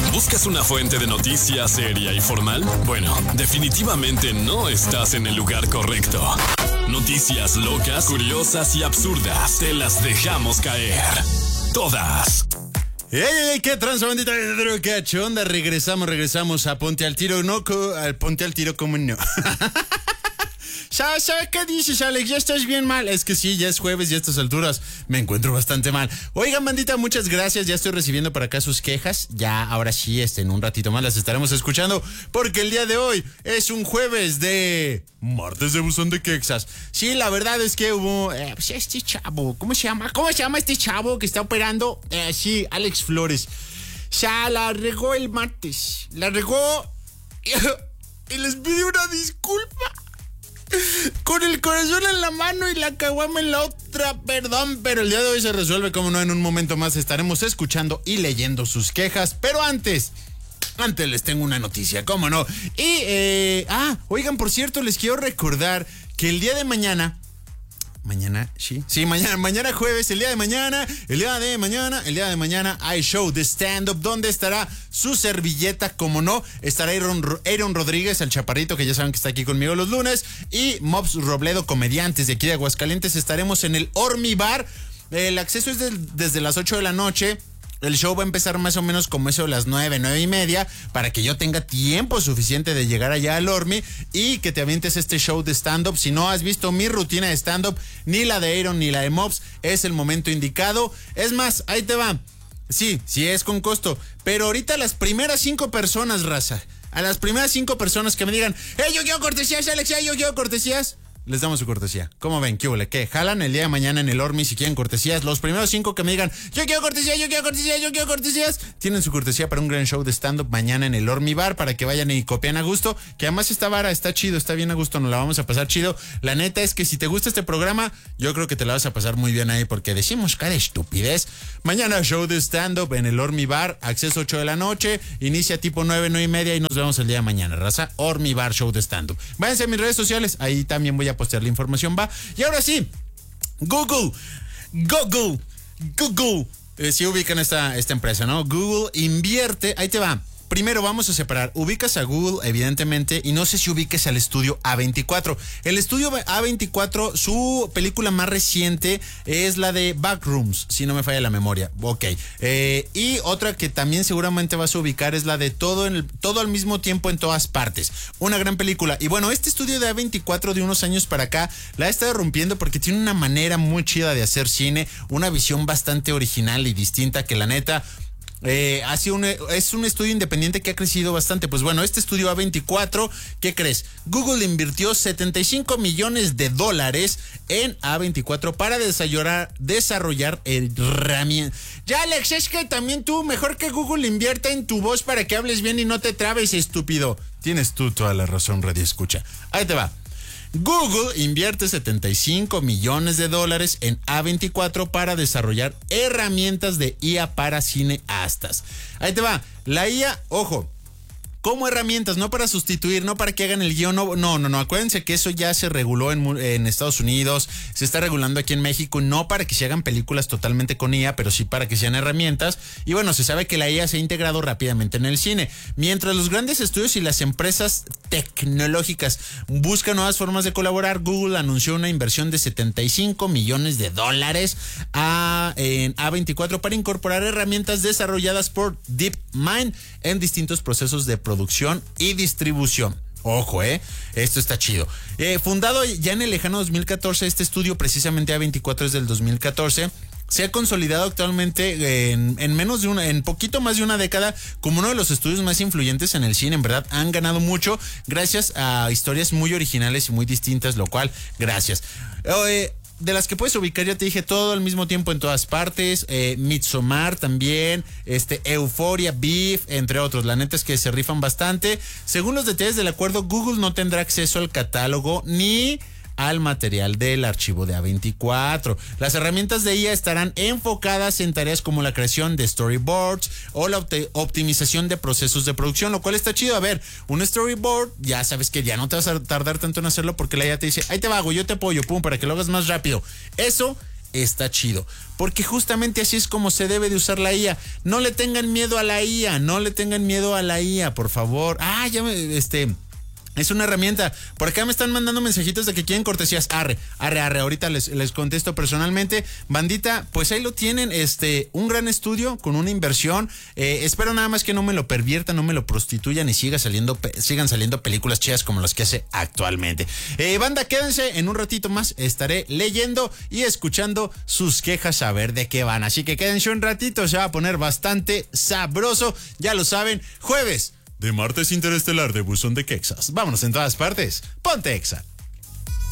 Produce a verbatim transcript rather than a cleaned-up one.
¿Buscas una fuente de noticias seria y formal? Bueno, definitivamente no estás en el lugar correcto. Noticias locas, curiosas y absurdas, te las dejamos caer. Todas. ¡Ey, ey, ey! ¡Qué tranza, bandita! ¿Qué onda? Regresamos, regresamos a Ponte al Tiro, no, co- al Ponte al Tiro, ¿cómo no? ¿Sabes, ¿Sabes qué dices, Alex? Ya estás bien mal. Es que sí, ya es jueves y a estas alturas me encuentro bastante mal. Oigan, bandita, muchas gracias. Ya estoy recibiendo por acá sus quejas. Ya, ahora sí, este, en un ratito más las estaremos escuchando. Porque el día de hoy es un jueves de... Martes de Buzón de Quexas. Sí, la verdad es que hubo... Eh, pues este chavo, ¿cómo se llama? ¿Cómo se llama este chavo que está operando? Eh, sí, Alex Flores. O sea, la regó el martes. La regó... Y, y les pido una disculpa. Con el corazón en la mano y la caguama en la otra, perdón, pero el día de hoy se resuelve, como no, en un momento más estaremos escuchando y leyendo sus quejas, pero antes, antes les tengo una noticia, cómo no, y, eh, ah, oigan, por cierto, les quiero recordar que el día de mañana, mañana, sí, sí, mañana, mañana jueves, el día de mañana, el día de mañana, el día de mañana hay show de stand-up donde estará su servilleta, como no, estará Aaron, Aaron Rodríguez, el chaparrito que ya saben que está aquí conmigo los lunes, y Mobs Robledo, comediantes de aquí de Aguascalientes. Estaremos en el Ormi Bar. El acceso es de, desde las ocho de la noche. El show va a empezar más o menos como eso de las nueve, nueve y media, para que yo tenga tiempo suficiente de llegar allá al Ormi y que te avientes este show de stand-up. Si no has visto mi rutina de stand-up, ni la de Aaron ni la de Mobs, es el momento indicado. Es más, ahí te va. Sí, sí es con costo, pero ahorita las primeras cinco personas, raza, a las primeras cinco personas que me digan, hey, yo quiero cortesías, Alex, hey, yo quiero cortesías, les damos su cortesía. ¿Cómo ven? ¿Qué huele? ¿Qué? ¿Jalan el día de mañana en el Ormi si quieren cortesías? Los primeros cinco que me digan, yo quiero cortesías, yo quiero cortesías, yo quiero cortesías, tienen su cortesía para un gran show de stand-up mañana en el Ormi Bar, para que vayan y copian a gusto, que además esta vara está chido, está bien a gusto, nos la vamos a pasar chido. La neta es que si te gusta este programa, yo creo que te la vas a pasar muy bien ahí, porque decimos cada estupidez. Mañana show de stand-up en el Ormi Bar, acceso ocho de la noche, inicia tipo nueve, nueve y media y nos vemos el día de mañana, raza. Ormi Bar, show de stand-up. Váyanse a mis redes sociales, ahí también voy a postear la información, va. Y ahora sí, Google, Google, Google, eh, si ubican esta, esta empresa, ¿no? Google invierte, ahí te va. Primero vamos a separar, ubicas a Google evidentemente y no sé si ubiques al estudio A veinticuatro. El estudio A veinticuatro, su película más reciente es la de Backrooms, si no me falla la memoria. Ok, eh, y otra que también seguramente vas a ubicar es la de todo, en el, todo al mismo tiempo en todas partes. Una gran película. Y bueno, este estudio de A veinticuatro de unos años para acá la ha estado rompiendo porque tiene una manera muy chida de hacer cine, una visión bastante original y distinta que la neta... Eh, ha sido un, es un estudio independiente que ha crecido bastante. Pues bueno, este estudio A veinticuatro, ¿qué crees? Google invirtió setenta y cinco millones de dólares en A veinticuatro para desarrollar, desarrollar herramientas. Ya, Alex, es que también tú, mejor que Google invierta en tu voz para que hables bien y no te trabes, estúpido. Tienes tú toda la razón, radio escucha. Ahí te va. Google invierte setenta y cinco millones de dólares en A veinticuatro para desarrollar herramientas de I A para cineastas. Ahí te va, la I A, ojo, como herramientas, no para sustituir, no para que hagan el guión, no, no, no, no. Acuérdense que eso ya se reguló en, en Estados Unidos, se está regulando aquí en México, no para que se hagan películas totalmente con I A, pero sí para que sean herramientas. Y bueno, se sabe que la I A se ha integrado rápidamente en el cine. Mientras los grandes estudios y las empresas tecnológicas buscan nuevas formas de colaborar, Google anunció una inversión de setenta y cinco millones de dólares a, en A veinticuatro para incorporar herramientas desarrolladas por DeepMind en distintos procesos de producción y distribución. Ojo, eh, esto está chido. Eh, fundado ya en el lejano dos mil catorce, este estudio, precisamente A veinticuatro, es del dos mil catorce. Se ha consolidado actualmente en, en menos de una, en poquito más de una década, como uno de los estudios más influyentes en el cine. En verdad, han ganado mucho gracias a historias muy originales y muy distintas, lo cual, gracias. Eh, de las que puedes ubicar, ya te dije, todo al mismo tiempo en todas partes, eh, Midsommar también, este, Euphoria, Beef, entre otros. La neta es que se rifan bastante. Según los detalles del acuerdo, Google no tendrá acceso al catálogo ni al material del archivo de A veinticuatro. Las herramientas de I A estarán enfocadas en tareas como la creación de storyboards o la opt- optimización de procesos de producción, lo cual está chido. A ver, un storyboard, ya sabes que ya no te vas a tardar tanto en hacerlo porque la I A te dice, ahí te va, yo te apoyo, pum, para que lo hagas más rápido. Eso está chido. Porque justamente así es como se debe de usar la I A. No le tengan miedo a la I A, no le tengan miedo a la I A, por favor. Ah, ya me, este... Es una herramienta. Por acá me están mandando mensajitos de que quieren cortesías. Arre, arre, arre. Ahorita les, les contesto personalmente. Bandita, pues ahí lo tienen. Este, un gran estudio con una inversión. Eh, espero nada más que no me lo perviertan, no me lo prostituyan y siga saliendo, sigan saliendo películas chidas como las que hace actualmente. Eh, banda, quédense. En un ratito más estaré leyendo y escuchando sus quejas a ver de qué van. Así que quédense un ratito. Se va a poner bastante sabroso. Ya lo saben. Jueves de martes interestelar de Buzón de Quexas. Vámonos en todas partes. Ponte Exa.